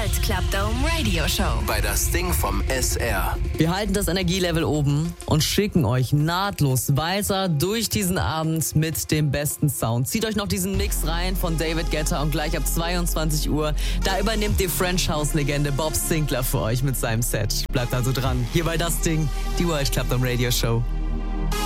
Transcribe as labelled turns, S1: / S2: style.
S1: World Club Dome Radio Show.
S2: Bei das Ding vom SR.
S3: Wir halten das Energielevel oben und schicken euch nahtlos weiter durch diesen Abend mit dem besten Sound. Zieht euch noch diesen Mix rein von David Guetta und gleich ab 22 Uhr, da übernimmt die French House-Legende Bob Sinclair für euch mit seinem Set. Bleibt also dran. Hier bei das Ding, die World Club Dome Radio Show.